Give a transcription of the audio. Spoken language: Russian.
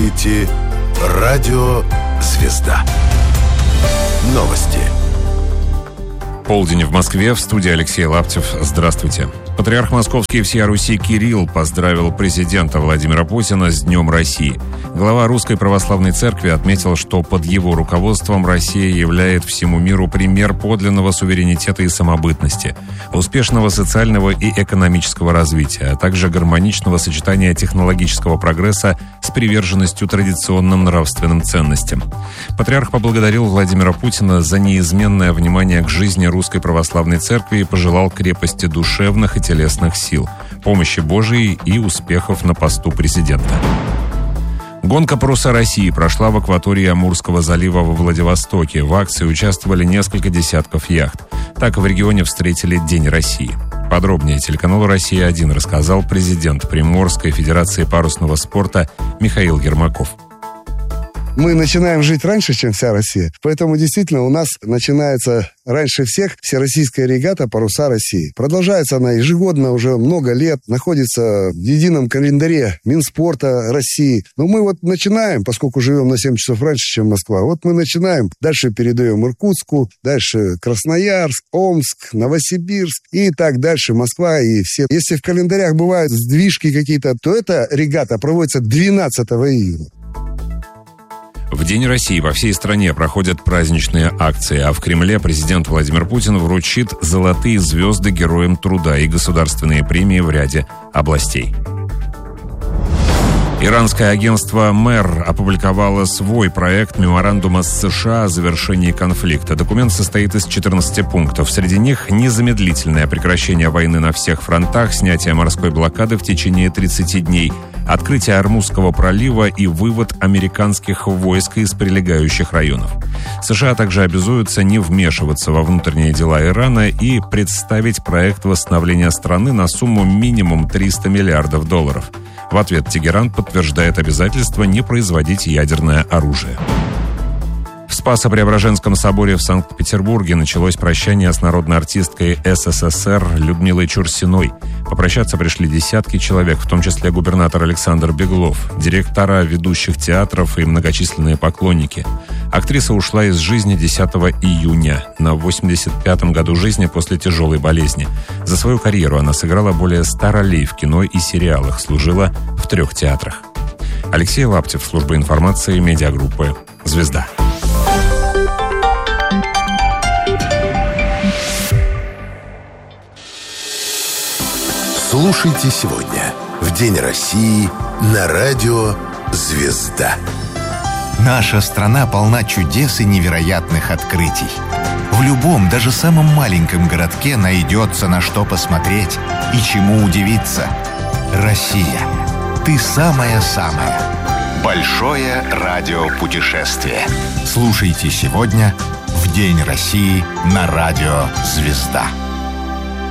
слушаете радио «Звезда». Новости. Полдень в Москве, в студии Алексей Лаптев. Здравствуйте. Патриарх Московский и всея Руси Кирилл поздравил президента Владимира Путина с Днем России. Глава Русской Православной Церкви отметил, что под его руководством Россия являет всему миру пример подлинного суверенитета и самобытности, успешного социального и экономического развития, а также гармоничного сочетания технологического прогресса с приверженностью традиционным нравственным ценностям. Патриарх поблагодарил Владимира Путина за неизменное внимание к жизни Русской Православной Церкви и пожелал крепости душевных и телесных сил, помощи Божией и успехов на посту президента. Гонка «Паруса России» прошла в акватории Амурского залива во Владивостоке. В акции участвовали несколько десятков яхт. Так в регионе встретили День России. Подробнее телеканалу «Россия-1» рассказал президент Приморской Федерации парусного спорта Михаил Ермаков. Мы начинаем жить раньше, чем вся Россия. Поэтому действительно у нас начинается раньше всех всероссийская регата «Паруса России». Продолжается она ежегодно уже много лет, находится в едином календаре Минспорта России. Но мы вот начинаем, поскольку живем на 7 часов раньше, чем Москва, вот мы начинаем, дальше передаем Иркутску, дальше Красноярск, Омск, Новосибирск и так дальше, Москва и все. Если в календарях бывают сдвижки какие-то, то эта регата проводится 12 июня. В День России во всей стране проходят праздничные акции, а в Кремле президент Владимир Путин вручит золотые звезды Героям труда и государственные премии в ряде областей. Иранское агентство МЭР опубликовало свой проект меморандума с США о завершении конфликта. Документ состоит из 14 пунктов. Среди них незамедлительное прекращение войны на всех фронтах, снятие морской блокады в течение 30 дней, открытие Ормузского пролива и вывод американских войск из прилегающих районов. США также обязуются не вмешиваться во внутренние дела Ирана и представить проект восстановления страны на сумму минимум $300 миллиардов. В ответ Тегеран подтверждает обязательство не производить ядерное оружие. В Спасо-Преображенском соборе в Санкт-Петербурге началось прощание с народной артисткой СССР Людмилой Чурсиной. Попрощаться пришли десятки человек, в том числе губернатор Александр Беглов, директора ведущих театров и многочисленные поклонники. Актриса ушла из жизни 10 июня, на 85-м году жизни после тяжелой болезни. За свою карьеру она сыграла более 100 ролей в кино и сериалах, служила в 3 театрах. Алексей Лаптев, служба информации, медиагруппы «Звезда». Слушайте сегодня в День России на радио «Звезда». Наша страна полна чудес и невероятных открытий. В любом, даже самом маленьком городке найдется на что посмотреть и чему удивиться. Россия. Ты самая-самая. Большое радиопутешествие. Слушайте сегодня в День России на радио «Звезда».